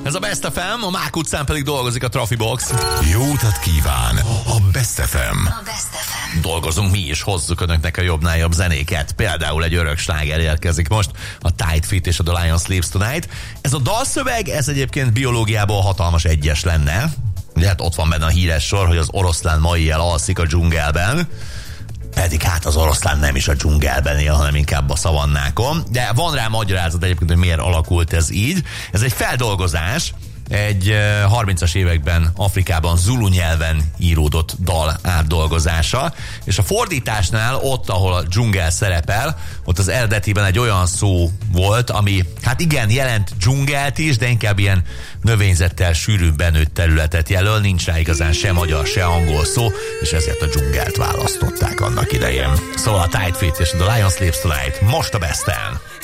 Ez a Best FM, a Mák utcán pedig dolgozik a Trafibox. Jó utat kíván a Best FM. A Best FM. Dolgozunk mi is, hozzuk önöknek a jobbnál jobb zenéket. Például egy örök sláger érkezik most, a Tight Fit és a The Lion Sleeps Tonight. Ez a dalszöveg, ez egyébként biológiából hatalmas egyes lenne. Ugye hát ott van benne a híres sor, hogy az oroszlán ma éjjel alszik a dzsungelben. Pedig hát az oroszlán nem is a dzsungelben él, hanem inkább a szavannákon. De van rá magyarázat egyébként, hogy miért alakult ez így. Ez egy feldolgozás, egy 30-as években Afrikában zulu nyelven íródott dal átdolgozása, és a fordításnál ott, ahol a dzsungel szerepel, ott az eredetiben egy olyan szó volt, ami hát igen, jelent dzsungelt is, de inkább ilyen növényzettel sűrűn benőtt területet jelöl, nincs rá igazán se magyar, se angol szó, és ezért a dzsungelt választották annak idején. Szóval a Tight Fit és a The Lion Sleeps Tonight most a Besten.